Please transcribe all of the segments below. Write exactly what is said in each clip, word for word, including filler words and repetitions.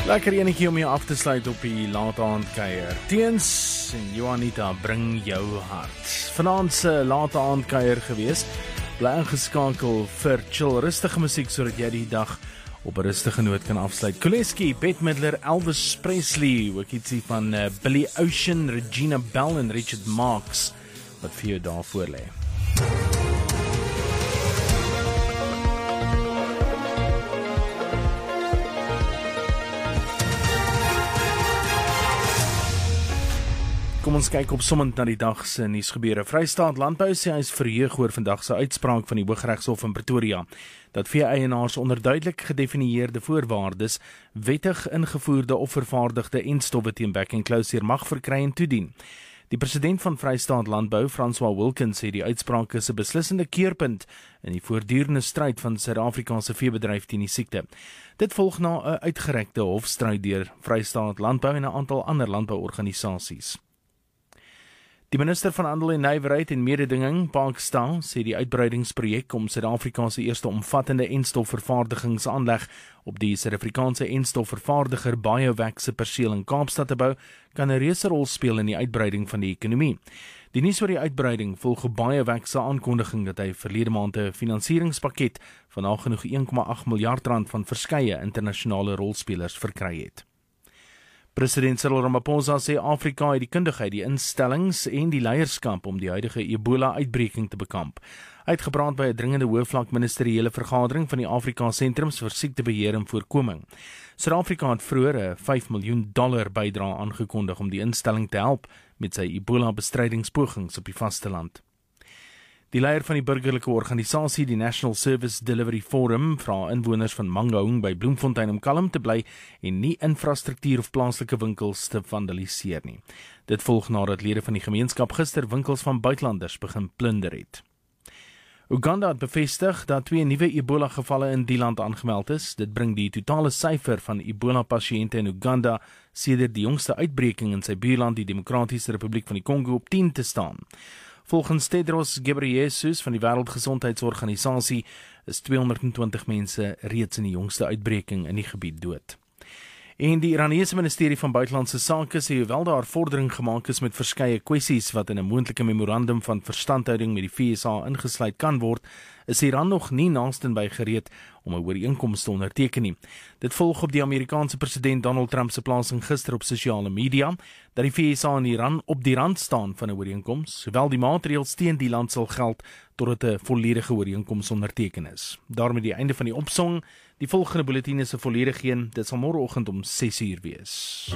Lekker enetjie om jou af te sluit op die late aand kuier. Teens en Juanita bring jou hart. Vanaand se late aand kuier gewees. Bly ingeskakel vir chill rustige musiek sodat jy die dag op 'n rustige noot kan afsluit. Koleski, Bette Midler, Elvis Presley, ook ietsie van uh, Billy Ocean, Regina Bell en Richard Marx wat vir jou daar voor lê. Kom ons kyk op sommend na die dag se nuusgebeure. Vrystaat Landbou sê hy is verheug oor vandag se uitspraak van die Hooggeregshof in Pretoria dat vee-eienaars onder duidelik gedefinieerde voorwaardes wettig ingevoerde of vervaardigde enstowwe teen bek en closure mag verkry en toedien. Die president van Vrystaat Landbou, François Wilkins, sê die uitspraak is 'n beslissende keerpunt in die voortdurende stryd van Suid-Afrikaanse veebedryf teen die siekte. Dit volg na 'n uitgerekte hofstryd deur Vrystaat Landbou en 'n aantal ander landbouorganisasies. Die minister van Handel en Nywerheid en Mededinging, Park Staal, sê die uitbreidingsprojek om Suid-Afrika se eerste omvattende enstofvervaardigingsaanleg op die Suid-Afrikaanse enstofvervaardiger Biovac se perseel in Kaapstad te bou, kan 'n reuse rol speel in die uitbreiding van die ekonomie. Die nuus oor die uitbreiding volg op Biovac se aankondiging dat hy verlede maand 'n finansieringspakket van nagenoeg een komma agt miljard rand van verskeie internasionale rolspelers verkry het. President Cyril Ramaphosa sê Afrika het die kundigheid, die instellings en die leierskap om die huidige Ebola-uitbreking te bekamp. Hy het gepraat by 'n dringende hoofvlak ministeriële vergadering van die Afrika Sentrums vir Siektebeheer en Voorkoming. Suid-Afrika het vroeër 'n vyf miljoen dollar bydrae aangekondig om die instelling te help met sy Ebola-bestrydingspogings op die vasteland. Die leier van die burgerlike organisasie, die National Service Delivery Forum, vra inwoners van Mangaung by Bloemfontein om kalm te bly en nie infrastruktuur of plaaslike winkels te vandaliseer nie. Dit volg nadat lede van die gemeenskap gister winkels van buitelanders begin plunder het. Uganda het bevestig dat twee nuwe Ebola-gevalle in die land aangemeld is. Dit bring die totale syfer van Ebola-pasiënte in Uganda sedert die jongste uitbreking in sy buurland, die Demokratiese Republiek van die Kongo, op tien te staan. Volgens Tedros Ghebreyesus van die Wêreldgesondheidsorganisasie is tweehonderdtwintig mense reeds in die jongste uitbreking in die gebied dood. En die Iranese ministerie van Buitelandse Sake sê hoewel daar vordering gemaak is met verskeie kwessies wat in 'n moontlike memorandum van verstandhouding met die V S A ingesluit kan word, is Iran nog nie naastenby gereed om 'n ooreenkoms te onderteken nie. Dit volg op die Amerikaanse president Donald Trump se plasing gister op sosiale media dat die V S A en Iran op die rand staan van 'n ooreenkoms, sowel die maatreëls teen die land sal geld totdat 'n volledige ooreenkoms onderteken is. Daarmee die einde van die opsong. Die volgende bulletin is 'n volledige een. Dit sal môreoggend om ses uur wees.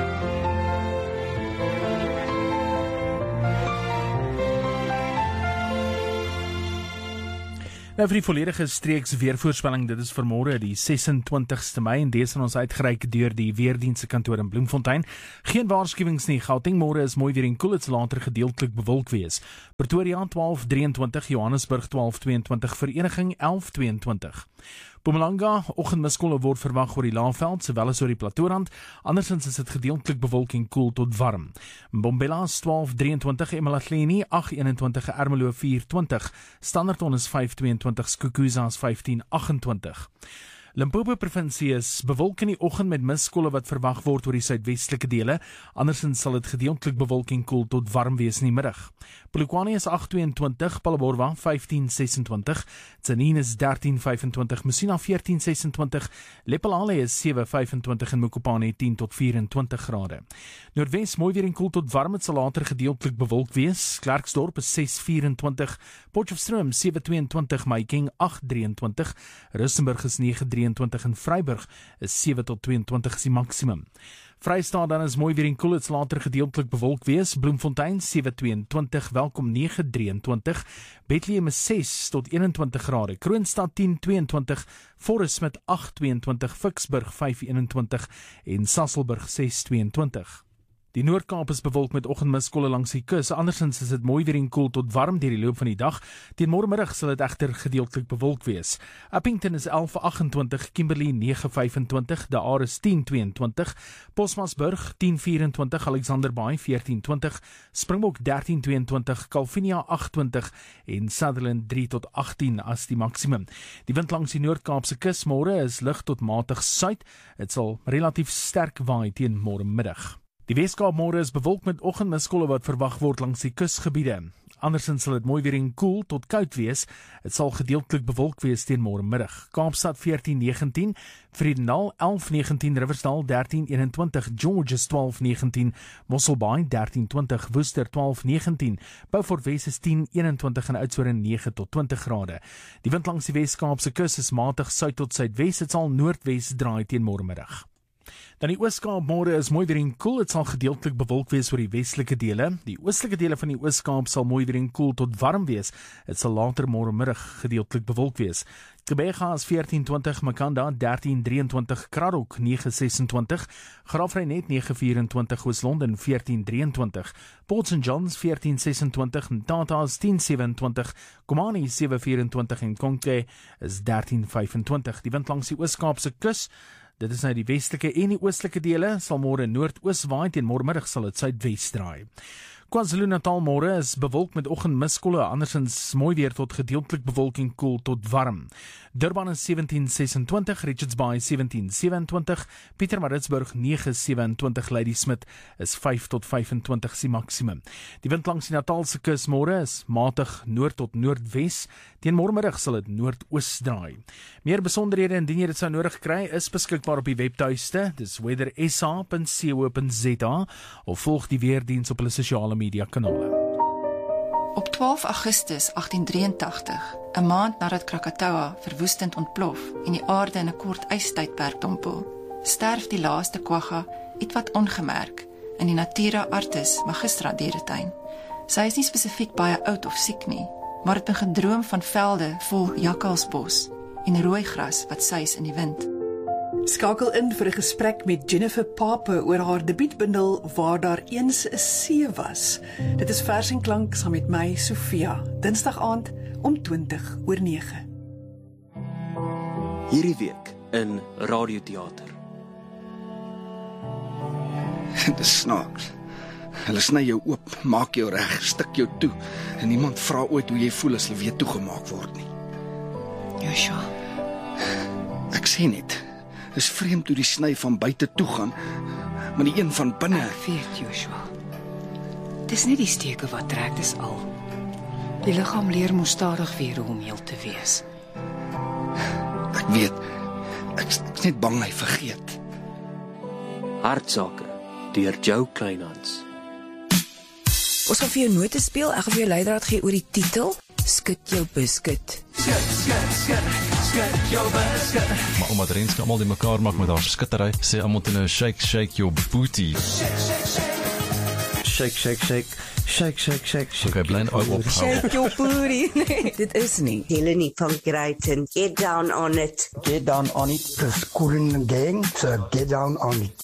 Nou vir die volledige streeks weervoorspelling, dit is vir môre die ses-en-twintigste Mei en deze aan ons uitgereik deur die Weerdienste kantoor in Bloemfontein. Geen waarskuwings nie. Gauteng môre is mooi weer en koel, dit sal later gedeeltelik bewolk wees. Pretoria twaalf drieëntwintig, Johannesburg twaalf tweeëntwintig, Vereniging elf tweeëntwintig. Mpumalanga, oggendmiskolle word verwag oor die Laagveld, sowel as oor die Plateaurand. Andersins is dit gedeeltelik bewolk en koel tot warm. Mbombela is twaalf drieëntwintig, eMalahleni agt eenentwintig, Ermelo vier twintig, Standerton is vyf tweeëntwintig, Skukuza is vyftien agentwintig. Limpopo provinsie is bewolk in die oggend met miskolle wat verwag word oor die suidwestelike dele. Andersins sal dit gedeeltelik bewolk en koel tot warm wees in die middag. Polokwane is agt tweeëntwintig, Phalaborwa vyftien sesentwintig, Tzaneen is dertien vyfentwintig, Musina veertien sesentwintig, Lephalale is sewe vyfentwintig en Mokopane tien tot vyfentwintig grade. Noordwes mooi weer en koel tot warm, dit sal later gedeeltelik bewolk wees. Klerksdorp is ses vyfentwintig, Potchefstroom sewe tweeëntwintig, Mahikeng agt drieëntwintig, Rustenburg is nege drieëntwintig en Vryburg is sewe tot tweeëntwintig is die maksimum. Vrystaat dan is mooi weer en koel, dit sal later gedeeltelik bewolk wees. Bloemfontein sewe tweeëntwintig, Welkom nege drieëntwintig, Bethlehem is ses tot eenentwintig grade, Kroonstad tien tweeëntwintig, Forest met agt tweeëntwintig, Ficksburg vyf eenentwintig en Sasolburg ses tweeëntwintig. Die Noord-Kaap is bewolk met oggendmiskolle langs die kus. Andersins is dit mooi weer en koel tot warm deur die loop van die dag. Teen môremiddag sal dit egter gedeeltelik bewolk wees. Upington is elf agt-en-twintig, Kimberley nege vyf-en-twintig, De Aar is tien twee-en-twintig, Posmasburg tien vyf-en-twintig, Alexander Bay veertien twintig, Springbok dertien twee-en-twintig, Calvinia agt-twintig en Sutherland drie tot agttien as die maksimum. Die wind langs die Noord-Kaapse kus môre is lig tot matig suid. Dit sal relatief sterk waai teen môremiddag. Die Weskaap môre is bewolk met oggendmiskolle wat verwag word langs die kusgebiede. Andersins sal dit mooi weer en koel tot koud wees. Dit sal gedeeltelik bewolk wees teen môremiddag. Kaapstad veertien negentien, Vredendal elf negentien, Riversdal dertien eenentwintig, Georges twaalf negentien, Mosselbaai dertien twintig, Woester twaalf negentien, Beaufort Wes is tien eenentwintig en Oudtshoorn nege tot twintig grade. Die wind langs die Weskaapse kus is matig suid tot suidwes. Dit sal noordwes draai teen môremiddag. Dan die Ooskaap môre is mooi weer en koel. Dit sal gedeeltelik bewolk wees oor die westelike dele. Die oostelike dele van die Ooskaap sal mooi weer en koel tot warm wees. Dit sal later môremiddag gedeeltelik bewolk wees. Kebega is veertien twintig, Makanda dertien drieëntwintig, Kraddock nege sesentwintig, Graafrenet nege vyf-en-twintig, Oos-London veertien drieëntwintig, Port Saint Johns veertien sesentwintig, Tata is tien sewentwintig, Komani sewe vyf-en-twintig en Konke is dertien vyf-en-twintig. Die wind langs die Ooskaapse kus, dit is nou die westelike en die oostelike dele, sal môre noordoos waai teen môremiddag sal dit suidwes draai. KwaZulu-Natal môre is bewolk met oggendmiskolle, andersins mooi weer tot gedeeltelik bewolk en koel tot warm. Durban is sewentien sesentwintig, Richards Bay sewentien sewentwintig, Pietermaritzburg nege sewentwintig, Ladysmith is vyf tot vyf-en-twintig die maksimum. Die wind langs die Natalse kus môre is matig noord tot noordwes, teen môremiddag sal dit noordoos draai. Meer besonderhede indien jy dit sou nodig kry is beskikbaar op die webtuiste, dis weather s a punt co punt z a of volg die weerdiens op hulle sosiale media kanale. Op twaalf Augustus agtien drieëntagtig, 'n maand nadat Krakatoa verwoestend ontplof en die aarde in 'n kort ystydperk dompel, sterf die laaste kwagga ietwat ongemerk in die Natura Artis Magistra dieretuin. Sy is nie spesifiek baie oud of siek nie, maar het 'n gedroom van velde vol jakkalsbos en rooi gras wat suis in die wind. Skakel in vir 'n gesprek met Jennifer Pape oor haar debuutbundel Waar daar eens 'n see was. Dit is Vers en Klank saam met my, Sofia, Dinsdag aand om twintig oor nege. Hierdie week in Radioteater. Dit is snaaks. Hulle sny jou oop, maak jou reg, stik jou toe en niemand vra ooit hoe jy voel as hulle weer toegemaak word nie. Joshua, Ek sê net, is vreemd hoe die sny van buite toe gaan, maar die een van binne. Ek weet, Joshua. Dis nie die steke wat trek, dis al. Die liggaam leer mos stadig weer hoe om heel te wees. Ek weet, ek is net bang hy vergeet. Hartsake deur Joe Kleinhans. Ons gaan vir jou note speel, ek gaan vir jou leidraad gee oor die titel, Skit jou biscuit. Maar omdat Renske almal die mekaar maak met haar skittery, sê almal toe nou shake, shake your booty. Shake, shake, shake, shake, shake, shake, shake. Okay, blyn ou op. Shake your booty. Nee, dit is nie. Helene van Greyton, get down on it. Get down on it. It's cool in the gang, so get down on it.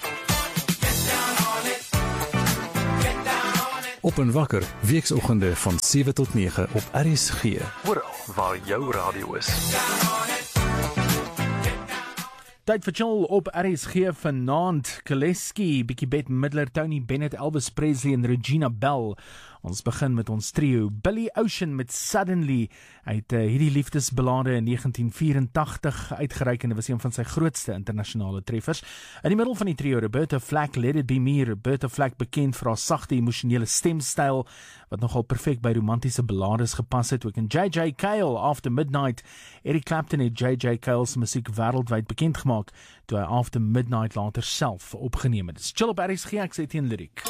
Op en wakker, weeksoggende van sewe tot nege op R S G. Oral waar jou radio is. Tyd vir chill op R S G vanaand. Kaleski, Bietjie Bette Midler, Tony Bennett, Elvis Presley en Regina Bell. Ons begin met ons trio. Billy Ocean met Suddenly. Hy het uh, hierdie liefdesballade in negentien vyf-en-tagtig uitgereik en dit was een van sy grootste internasionale treffers. In die middel van die trio, Roberta Flack, Let It Be Me. Roberta Flack bekend vir haar sagte emosionele stemstyl wat nogal perfek by romantiese ballades gepas het. Ook in J J Cale, After Midnight. Eric Clapton het J J Cale se musiek wêreldwyd bekend gemaak toe hy After Midnight later self opgeneem het. Dis chill op R S G, ek sê teen Lyric.